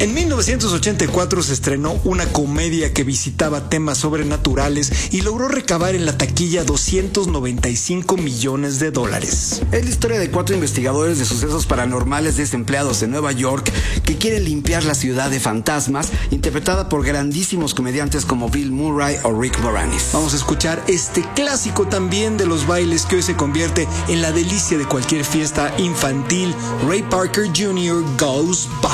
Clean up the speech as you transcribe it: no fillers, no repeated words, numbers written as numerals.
En 1984 se estrenó una comedia que visitaba temas sobrenaturales y logró recabar en la taquilla $295 millones. Es la historia de 4 investigadores de sucesos paranormales desempleados de Nueva York que quieren limpiar la ciudad de fantasmas, interpretada por grandísimos comediantes como Bill Murray o Rick Moranis. Vamos a escuchar este clásico también de los bailes que hoy se convierte en la delicia de cualquier fiesta infantil, Ray Parker Jr. Ghostbusters.